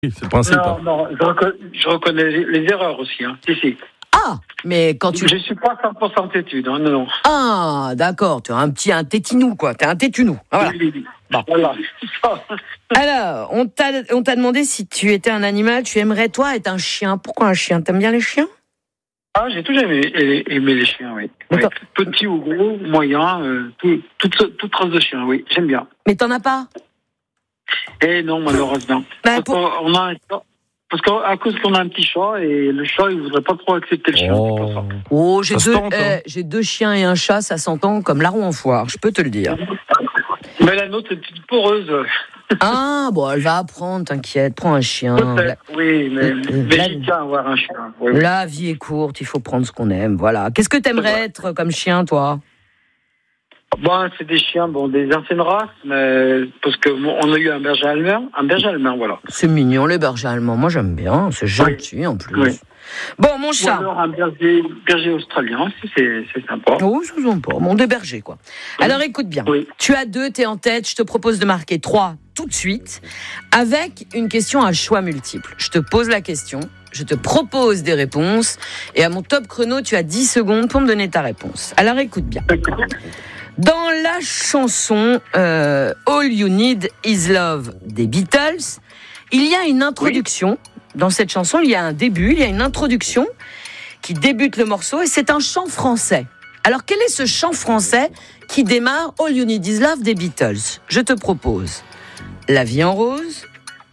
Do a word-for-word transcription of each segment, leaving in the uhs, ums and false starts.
Oui, c'est le principe. Non, non, je reconnais, je reconnais les, les erreurs aussi. Hein. Si, si. Ah, mais quand tu... Je suis pas cent pour cent têtu, non, non. Ah, d'accord, tu as un petit un tétinou, quoi. Tu as un tétunou. Voilà. Oui, oui. Bon. Voilà. Alors, on t'a, on t'a demandé si tu étais un animal, tu aimerais, toi, être un chien. Pourquoi un chien? T'aimes bien les chiens? Ah, j'ai toujours aimé, aimé les chiens, oui. Oui. Petit ou gros, moyen, euh, tout, toute, toute race de chiens, oui, j'aime bien. Mais t'en as pas? Eh non, malheureusement. Bah, parce, pour... qu'on a un, parce qu'à cause qu'on a un petit chat, et le chat, il voudrait pas trop accepter le chien. Oh, oh j'ai, deux, tente, euh, hein. j'ai deux chiens et un chat, ça s'entend comme larron en foire, je peux te le dire. Mais la nôtre, c'est une petite poreuse. Ah, bon, elle va apprendre, t'inquiète, prends un chien. Peut-être, la... oui, mais, mais la... j'y tiens à avoir un chien. Oui, la vie est courte, il faut prendre ce qu'on aime, voilà. Qu'est-ce que t'aimerais être comme chien, toi? Bon, c'est des chiens, bon, des anciennes races, mais parce que bon, on a eu un berger allemand, un berger allemand, voilà. C'est mignon, les bergers allemands, moi j'aime bien, c'est gentil oui. en plus. Oui. Bon, mon chat. Ou alors un berger, berger australien, c'est, c'est sympa. Oh, c'est sympa, bon, des bergers, quoi. Oui. Alors écoute bien, oui. tu as deux, t'es en tête, je te propose de marquer trois tout de suite, avec une question à choix multiple. Je te pose la question, je te propose des réponses, et à mon top chrono, tu as dix secondes pour me donner ta réponse. Alors écoute bien. Dans la chanson euh, All You Need Is Love des Beatles, il y a une introduction. Oui. Dans cette chanson, il y a un début, il y a une introduction qui débute le morceau et c'est un chant français. Alors, quel est ce chant français qui démarre All You Need Is Love des Beatles? Je te propose La Vie en Rose,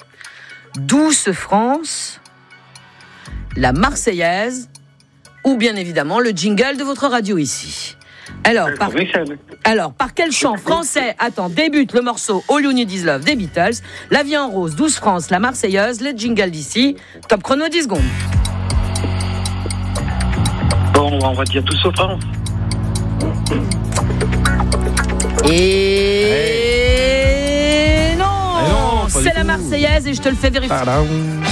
Douce France, La Marseillaise ou bien évidemment le jingle de votre radio ici. Alors par, alors, par quel chant français, attends, débute le morceau All You Need Is Love des Beatles, La Vie en Rose, Douce France, La Marseillaise, les jingles d'ici, top chrono dix secondes. Bon, on va dire Douce France. Et hey. non, hey non c'est la Marseillaise et je te le fais vérifier. Tadam.